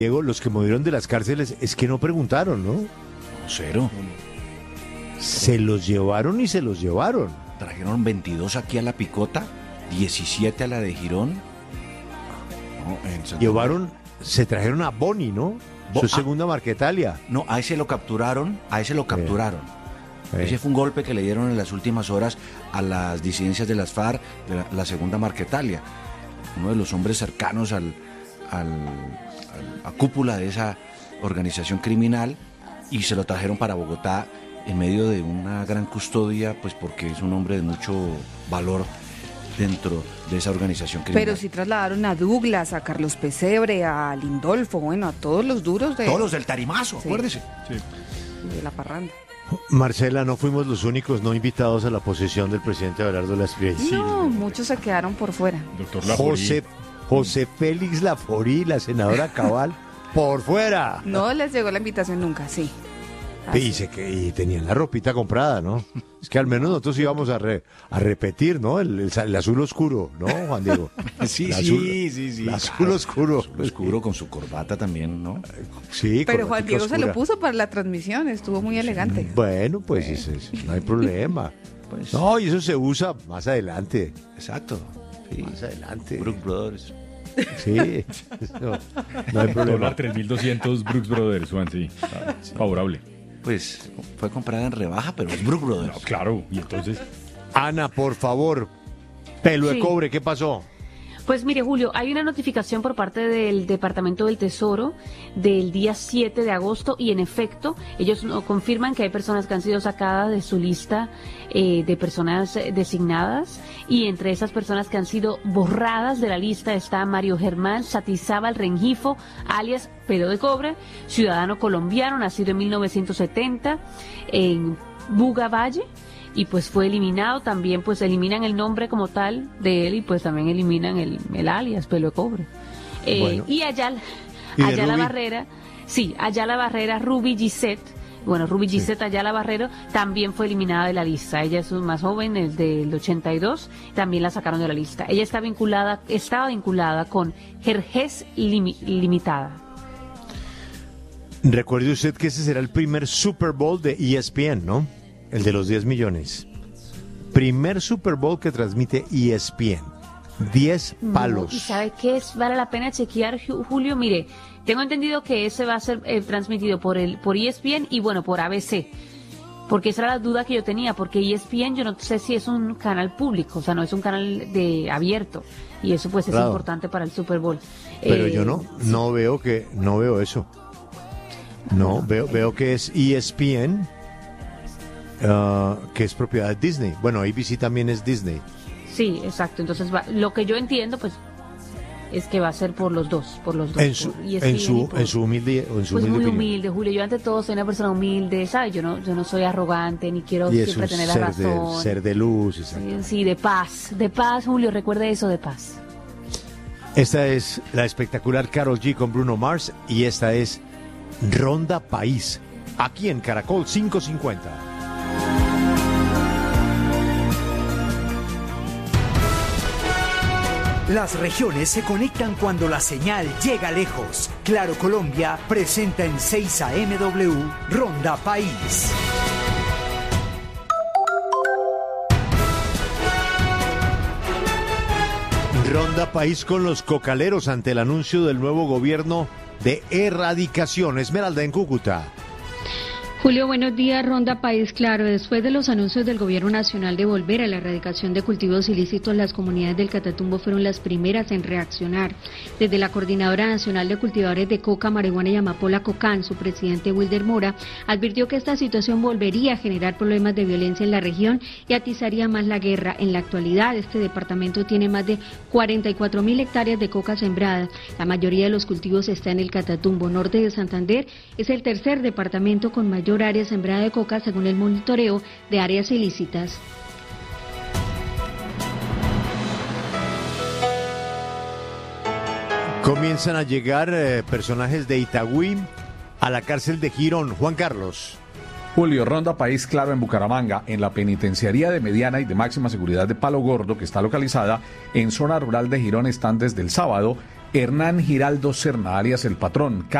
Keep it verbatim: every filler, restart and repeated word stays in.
Diego, los que movieron de las cárceles es que no preguntaron, ¿no? Cero. Se los llevaron y se los llevaron. Trajeron veintidós aquí a La Picota, diecisiete a la de Girón. No, en Santa Llevaron, se trajeron a Boni, ¿no? Bo- Su ah. segunda Marquetalia. No, a ese lo capturaron, a ese lo capturaron. Eh. Ese fue un golpe que le dieron en las últimas horas a las disidencias de las FARC, de la, la segunda Marquetalia. Uno de los hombres cercanos al, al, al- a cúpula de esa organización criminal, y se lo trajeron para Bogotá en medio de una gran custodia, pues porque es un hombre de mucho valor dentro de esa organización criminal. Pero sí trasladaron a Douglas, a Carlos Pesebre, a Lindolfo, bueno, a todos los duros de, Todos los del Tarimazo, Sí. acuérdese. de la parranda. Marcela, no fuimos los únicos no invitados a la posesión del presidente Abelardo Lasprey. No, muchos se quedaron por fuera. Doctor Laforí. José, José Félix Laforí, la senadora Cabal, por fuera. No les llegó la invitación nunca, sí. Así. Y, se que, y tenían la ropita comprada, ¿no? Es que al menos nosotros íbamos a, re- a repetir, ¿no? El, el- el azul oscuro, ¿no, Juan Diego? Sí, El sí, azul- sí, sí. El azul claro. oscuro. Azul oscuro con su corbata también, ¿no? Sí, Pero con Juan la Diego se lo oscura. puso para la transmisión, estuvo muy elegante. Bueno, pues eso es- no hay problema. Pues, No, y eso se usa más adelante. exacto. Sí. Más adelante. Brook Brothers. Sí, eso, no hay Dólar problema. tres mil doscientos Brooks Brothers, Juan, sí. Ah, favorable. Pues fue comprada en rebaja, pero es Brook Brothers. No, claro, y entonces... Ana, por favor, pelo de Sí. cobre, ¿qué pasó? Pues mire, Julio, hay una notificación por parte del Departamento del Tesoro del día siete de agosto y en efecto ellos no- confirman que hay personas que han sido sacadas de su lista eh, de personas eh, designadas y entre esas personas que han sido borradas de la lista está Mario Germán Satizábal Rengifo, alias Pelo de Cobre, ciudadano colombiano, nacido en mil novecientos setenta en Buga Valle. Y pues fue eliminado, también pues eliminan el nombre como tal de él y pues también eliminan el, el alias Pelo de Cobre. Eh, Bueno. Y Ayala, ¿Y de Ayala Ruby? Barrera, sí, Ayala Barrera, Ruby Gisette, bueno, Ruby Sí. Gisette Ayala Barrero también fue eliminada de la lista. Ella es más joven, es del ochenta y dos, también la sacaron de la lista. Ella está vinculada, estaba vinculada con Jerjes Limi- Limitada. Recuerde usted que ese será el primer Super Bowl de E S P N, ¿no? El de los diez millones. Primer Super Bowl que transmite E S P N. diez palos. No, ¿y sabe qué es? Vale la pena chequear, Ju- Julio. Mire, tengo entendido que ese va a ser eh, transmitido por el por E S P N y bueno, por A B C. Porque esa era la duda que yo tenía, porque E S P N yo no sé si es un canal público, o sea, no es un canal de abierto. Y eso pues es Claro. importante para el Super Bowl. Pero Eh, yo no, no veo que, no veo eso. No, veo, veo que es E S P N, ah, que es propiedad de Disney. Bueno, A B C también es Disney. Sí, exacto. Entonces, va- lo que yo entiendo, pues, es que va a ser por los dos, por los dos. En su, por E S P N en y su, por- en su humilde, en su Pues humilde muy opinión. humilde, Julio. Yo ante todo soy una persona humilde, ¿sabes? Yo no, yo no soy arrogante ni quiero Y es siempre un tener la ser razón. de, ser de luz. exacto. Sí, sí, de paz, de paz, Julio. Recuerde eso, de paz. Esta es la espectacular Karol G con Bruno Mars y esta es Ronda País, aquí en Caracol quinientos cincuenta. Las regiones se conectan cuando la señal llega lejos. Claro Colombia presenta en seis A M W Ronda País. Ronda País con los cocaleros ante el anuncio del nuevo gobierno de erradicación. Esmeralda en Cúcuta. Julio, buenos días. Ronda País Claro. Después de los anuncios del Gobierno Nacional de volver a la erradicación de cultivos ilícitos, las comunidades del Catatumbo fueron las primeras en reaccionar. Desde la Coordinadora Nacional de Cultivadores de Coca, Marihuana y Amapola, COCAN, su presidente Wilder Mora, advirtió que esta situación volvería a generar problemas de violencia en la región y atizaría más la guerra. En la actualidad, este departamento tiene más de cuarenta y cuatro mil hectáreas de coca sembrada. La mayoría de los cultivos está en el Catatumbo. Norte de Santander es el tercer departamento con mayor área sembrada de coca según el monitoreo de áreas ilícitas. Comienzan a llegar eh, personajes de Itagüí a la cárcel de Girón. Juan Carlos. Julio, Ronda País Claro en Bucaramanga, en la penitenciaría de mediana y de máxima seguridad de Palo Gordo, que está localizada en zona rural de Girón, están desde el sábado Hernán Giraldo Serna, alias El Patrón,